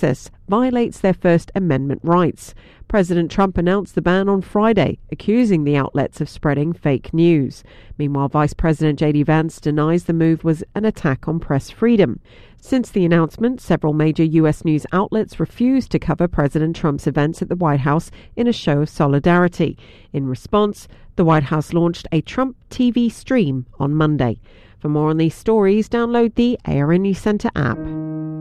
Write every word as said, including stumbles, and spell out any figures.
access violates their First Amendment rights. President Trump announced the ban on Friday, accusing the outlets of spreading fake news. Meanwhile, Vice President J D Vance denies the move was an attack on press freedom. Since the announcement, several major U S news outlets refused to cover President Trump's events at the White House in a show of solidarity. In response, the White House launched a Trump T V stream on Monday. For more on these stories, download the A R N News Centre app.